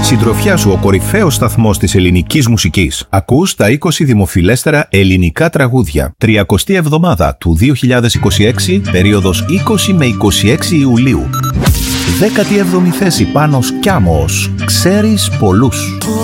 Συντροφιά σου ο κορυφαίος σταθμός της ελληνικής μουσικής. Ακούς τα 20 δημοφιλέστερα ελληνικά τραγούδια. 30η εβδομάδα του 2026, περίοδος 20 με 26 Ιουλίου. 17η θέση Πάνος Κιάμος. Ξέρεις πολλούς.